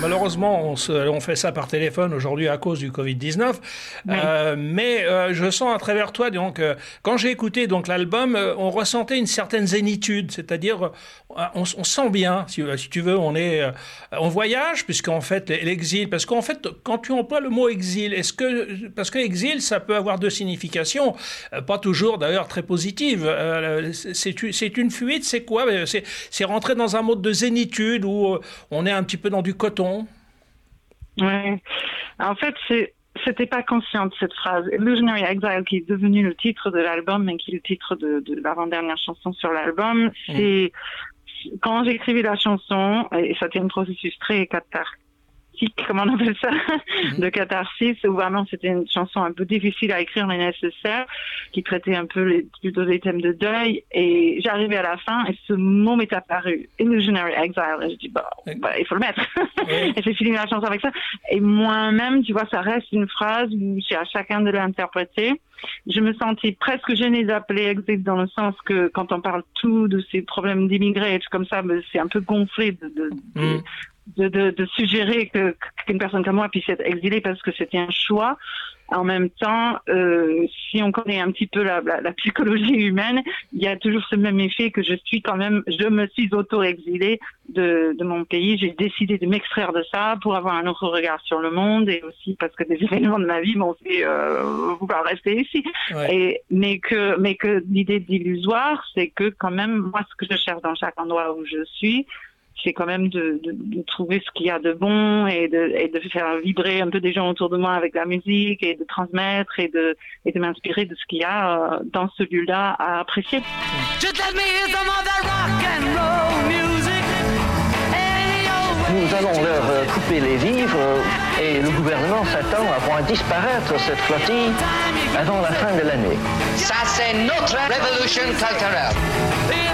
malheureusement, on fait ça par téléphone aujourd'hui à cause du Covid-19. Oui. Mais je sens à travers toi, donc, quand j'ai écouté donc l'album, on ressentait une certaine zénitude, c'est-à-dire on sent bien, si tu veux, on voyage, puisqu'en fait l'exil, parce qu'en fait quand tu emploies le mot exil, parce que exil ça peut avoir deux significations, pas toujours d'ailleurs très positives. C'est une fuite, c'est quoi? C'est rentrer dans un mode de zénitude où on est un petit peu dans du coton. Ouais. En fait, c'était pas conscient de cette phrase. Illusionary Exile, qui est devenu le titre de l'album, mais qui est le titre de l'avant-dernière chanson sur l'album, c'est quand j'écrivais la chanson, et ça a été un processus très cathartique, comment on appelle ça, de catharsis, où vraiment c'était une chanson un peu difficile à écrire mais nécessaire, qui traitait un peu plutôt des thèmes de deuil, et j'arrivais à la fin et ce mot m'est apparu, Illusionary Exile, et je dis il faut le mettre. Et j'ai fini la chanson avec ça, et moi-même, tu vois, ça reste une phrase où c'est à chacun de l'interpréter. Je me sentais presque gênée d'appeler exil, dans le sens que quand on parle tout de ces problèmes d'immigrés et tout comme ça, c'est un peu gonflé de suggérer qu'une personne comme moi puisse être exilée parce que c'était un choix. En même temps, si on connaît un petit peu la psychologie humaine, il y a toujours ce même effet que je me suis auto-exilée de mon pays. J'ai décidé de m'extraire de ça pour avoir un autre regard sur le monde, et aussi parce que des événements de ma vie m'ont fait vouloir rester ici. Ouais. Mais que l'idée d'illusoire, c'est que quand même, moi, ce que je cherche dans chaque endroit où je suis, c'est quand même de trouver ce qu'il y a de bon et de faire vibrer un peu des gens autour de moi avec la musique, et de transmettre et de m'inspirer de ce qu'il y a dans ce lieu-là à apprécier. Nous allons leur couper les vivres et le gouvernement s'attend à voir disparaître cette flottille avant la fin de l'année. Ça, c'est notre révolution culturelle.